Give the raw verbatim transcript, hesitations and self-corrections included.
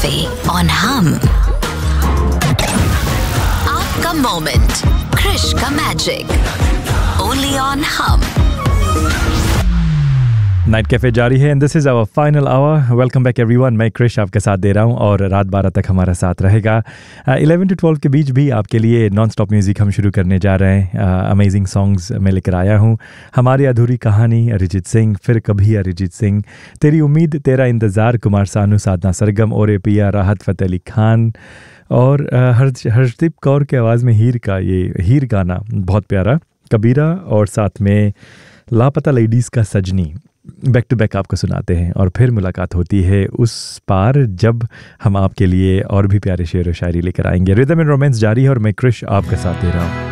Cafe on Hum. आपका moment, Krrish का magic, only on Hum. Night cafe जारी है and this is our final our. Welcome back everyone. मैं क्रिश आपके साथ दे रहा हूँ और रात बारह तक हमारा साथ रहेगा। इलेवन टू ट्वेल्व के बीच भी आपके लिए नॉन स्टॉप म्यूज़िक हम शुरू करने जा रहे हैं। अमेजिंग सॉन्ग्स मैं लेकर आया हूँ। हमारी अधूरी कहानी अरिजीत सिंह, फिर कभी अरिजीत सिंह, तेरी उम्मीद तेरा इंतज़ार कुमार सानू, साधना सरगम, ओरे पिया, राहत फ़तेह अली खान और हर्ष हर्षदीप कौर के आवाज़ में हीर का ये हीर गाना बहुत प्यारा, कबीरा और साथ में लापता लेडीज़ का सजनी बैक टू बैक आपको सुनाते हैं। और फिर मुलाकात होती है उस पार जब हम आपके लिए और भी प्यारे शेर व शायरी लेकर आएंगे। रिदम एंड रोमांस जारी है और मैं क्रिश आपका साथ दे रहा हूँ।